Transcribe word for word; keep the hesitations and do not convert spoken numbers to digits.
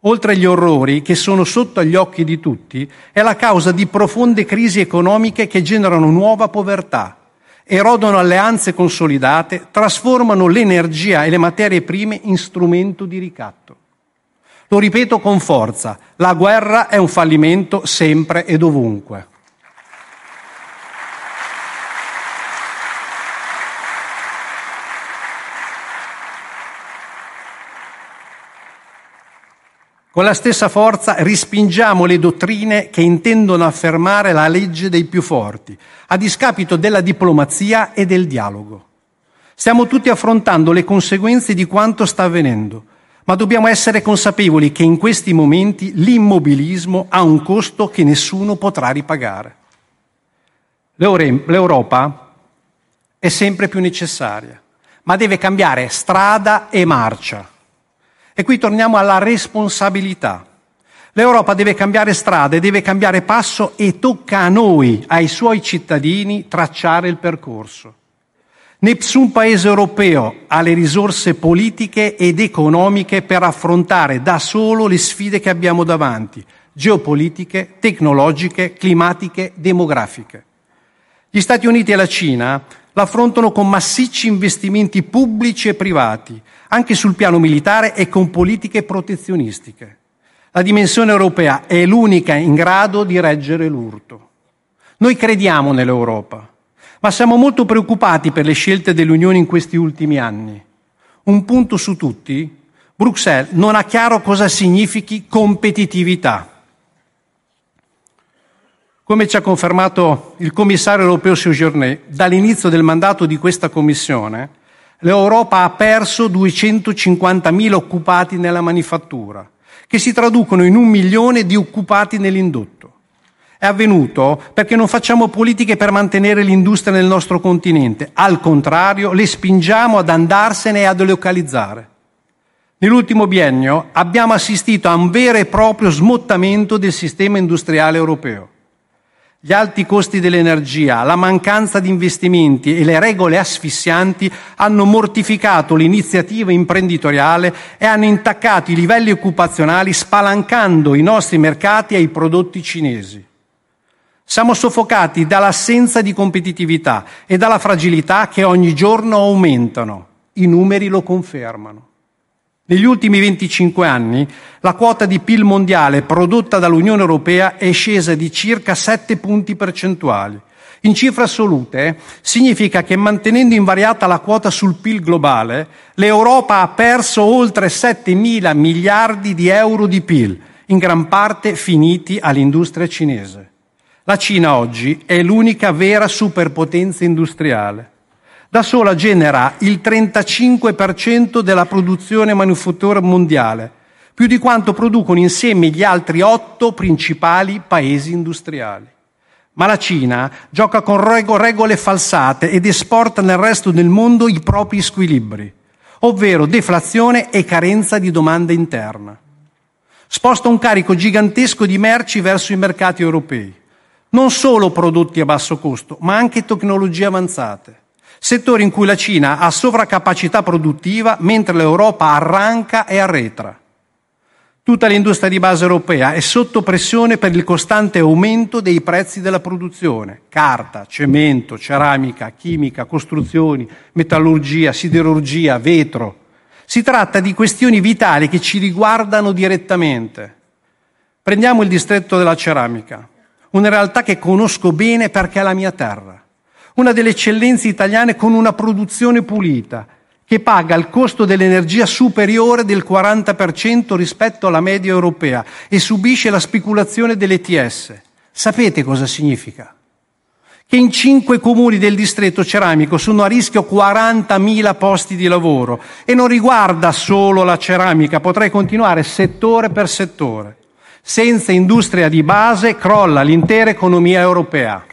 oltre agli orrori che sono sotto agli occhi di tutti, è la causa di profonde crisi economiche che generano nuova povertà, erodono alleanze consolidate, trasformano l'energia e le materie prime in strumento di ricatto. Lo ripeto con forza, la guerra è un fallimento sempre e dovunque. Con la stessa forza respingiamo le dottrine che intendono affermare la legge dei più forti, a discapito della diplomazia e del dialogo. Stiamo tutti affrontando le conseguenze di quanto sta avvenendo, ma dobbiamo essere consapevoli che in questi momenti l'immobilismo ha un costo che nessuno potrà ripagare. L'Europa è sempre più necessaria, ma deve cambiare strada e marcia. E qui torniamo alla responsabilità. L'Europa deve cambiare strada e deve cambiare passo e tocca a noi, ai suoi cittadini, tracciare il percorso. Nessun paese europeo ha le risorse politiche ed economiche per affrontare da solo le sfide che abbiamo davanti, geopolitiche, tecnologiche, climatiche, demografiche. Gli Stati Uniti e la Cina l'affrontano con massicci investimenti pubblici e privati, anche sul piano militare e con politiche protezionistiche. La dimensione europea è l'unica in grado di reggere l'urto. Noi crediamo nell'Europa, ma siamo molto preoccupati per le scelte dell'Unione in questi ultimi anni. Un punto su tutti, Bruxelles non ha chiaro cosa significhi competitività. Come ci ha confermato il commissario europeo Séjourné, dall'inizio del mandato di questa Commissione, l'Europa ha perso duecentocinquantamila occupati nella manifattura, che si traducono in un milione di occupati nell'indotto. È avvenuto perché non facciamo politiche per mantenere l'industria nel nostro continente, al contrario, le spingiamo ad andarsene e a delocalizzare. Nell'ultimo biennio abbiamo assistito a un vero e proprio smottamento del sistema industriale europeo. Gli alti costi dell'energia, la mancanza di investimenti e le regole asfissianti hanno mortificato l'iniziativa imprenditoriale e hanno intaccato i livelli occupazionali spalancando i nostri mercati ai prodotti cinesi. Siamo soffocati dall'assenza di competitività e dalla fragilità che ogni giorno aumentano. I numeri lo confermano. Negli ultimi venticinque anni la quota di P I L mondiale prodotta dall'Unione Europea è scesa di circa sette punti percentuali. In cifre assolute significa che mantenendo invariata la quota sul P I L globale, l'Europa ha perso oltre settemila miliardi di euro di P I L, in gran parte finiti all'industria cinese. La Cina oggi è l'unica vera superpotenza industriale. Da sola genera il trentacinque per cento della produzione manifattura mondiale, più di quanto producono insieme gli altri otto principali paesi industriali. Ma la Cina gioca con regole falsate ed esporta nel resto del mondo i propri squilibri, ovvero deflazione e carenza di domanda interna. Sposta un carico gigantesco di merci verso i mercati europei, non solo prodotti a basso costo, ma anche tecnologie avanzate. Settori in cui la Cina ha sovraccapacità produttiva mentre l'Europa arranca e arretra. Tutta l'industria di base europea è sotto pressione per il costante aumento dei prezzi della produzione. Carta, cemento, ceramica, chimica, costruzioni, metallurgia, siderurgia, vetro. Si tratta di questioni vitali che ci riguardano direttamente. Prendiamo il distretto della ceramica, una realtà che conosco bene perché è la mia terra. Una delle eccellenze italiane con una produzione pulita, che paga il costo dell'energia superiore del quaranta per cento rispetto alla media europea e subisce la speculazione dell'E T S. Sapete cosa significa? Che in cinque comuni del distretto ceramico sono a rischio quarantamila posti di lavoro e non riguarda solo la ceramica, potrei continuare settore per settore. Senza industria di base crolla l'intera economia europea.